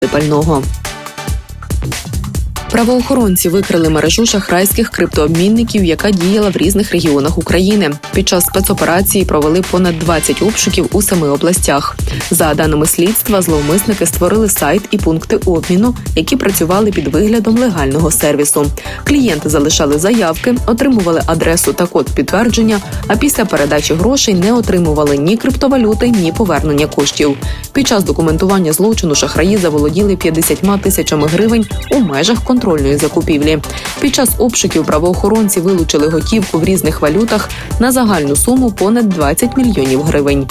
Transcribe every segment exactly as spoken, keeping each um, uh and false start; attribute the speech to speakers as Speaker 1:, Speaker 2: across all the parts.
Speaker 1: пального. Правоохоронці викрили мережу шахрайських криптообмінників, яка діяла в різних регіонах України. Під час спецоперації провели понад двадцять обшуків у семи областях. За даними слідства, зловмисники створили сайт і пункти обміну, які працювали під виглядом легального сервісу. Клієнти залишали заявки, отримували адресу та код підтвердження, а після передачі грошей не отримували ні криптовалюти, ні повернення коштів. Під час документування злочину шахраї заволоділи п'ятдесятьма тисячами гривень у межах контролю. контрольної закупівлі. Під час обшуків правоохоронці вилучили готівку в різних валютах на загальну суму понад двадцять мільйонів гривень.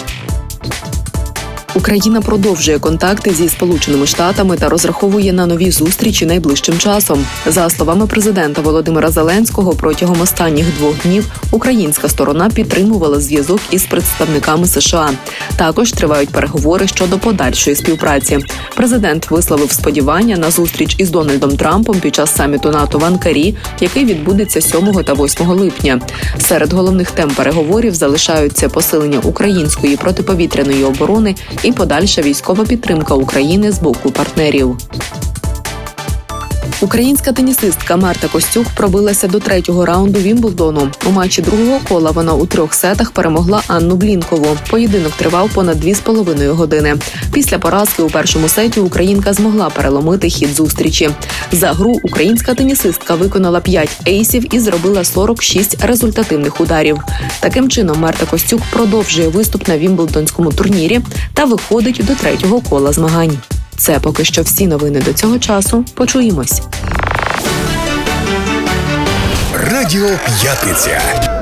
Speaker 1: Україна продовжує контакти зі Сполученими Штатами та розраховує на нові зустрічі найближчим часом. За словами президента Володимира Зеленського, протягом останніх двох днів українська сторона підтримувала зв'язок із представниками США. Також тривають переговори щодо подальшої співпраці. Президент висловив сподівання на зустріч із Дональдом Трампом під час саміту НАТО в Анкарі, який відбудеться сьомого та восьмого липня. Серед головних тем переговорів залишаються посилення української протиповітряної оборони і подальша військова підтримка України з боку партнерів. Українська тенісистка Марта Костюк пробилася до третього раунду Вімблдону. У матчі другого кола вона у трьох сетах перемогла Анну Блінкову. Поєдинок тривав понад дві з половиною години. Після поразки у першому сеті українка змогла переломити хід зустрічі. За гру українська тенісистка виконала п'ять ейсів і зробила сорок шість результативних ударів. Таким чином Марта Костюк продовжує виступ на Вімблдонському турнірі та виходить до третього кола змагань. Це поки що всі новини до цього часу. Почуємось.
Speaker 2: Радіо П'ятниця.